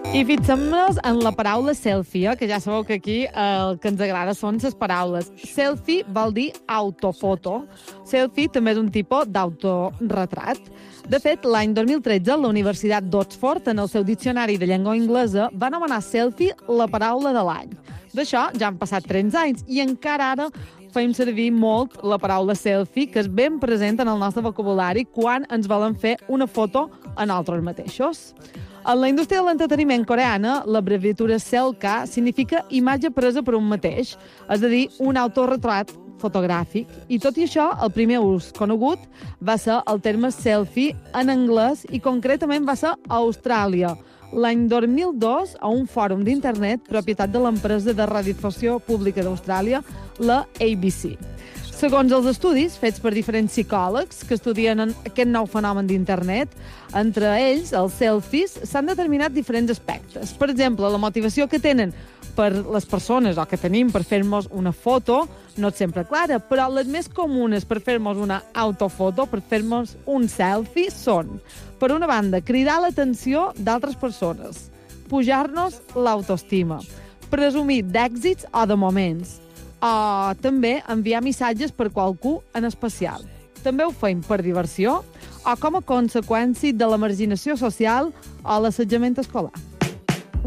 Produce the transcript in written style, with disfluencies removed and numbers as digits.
I fixem-nos en la paraula selfie, que ja sabeu que aquí el que ens agrada són les paraules. Selfie vol dir autofoto. Selfie també és un tipus d'autoretrat. De fet, l'any 2013, la Universitat d'Oxford, en el seu diccionari de llengua anglesa, va anomenar selfie la paraula de l'any. D'això ja han passat 30 anys i encara ara fem servir molt la paraula selfie, que és ben present en el nostre vocabulari quan ens volen fer una foto a nosaltres mateixos. En la indústria de l'entreteniment coreana, l'abreviatura selca significa imatge presa per un mateix, és a dir, un autorretrat fotogràfic. I tot i això, el primer ús conegut va ser el terme selfie en anglès i concretament va ser a Austràlia, l'any 2002, a un fòrum d'internet propietat de l'empresa de radiodifusió pública d'Austràlia, la ABC. Segons els estudis fets per diferents psicòlegs que estudien aquest nou fenomen d'internet, entre ells, els selfies, s'han determinat diferents aspectes. Per exemple, la motivació que tenen per les persones o que tenim per fer-nos una foto no és sempre clara, però les més comunes per fer-nos una autofoto, per fer-nos un selfie, són, per una banda, cridar l'atenció d'altres persones, pujar-nos l'autoestima, presumir d'èxits o de moments, o també enviar missatges per qualcú en especial. També ho fem per diversió o com a conseqüència de la marginació social o l'assetjament escolar.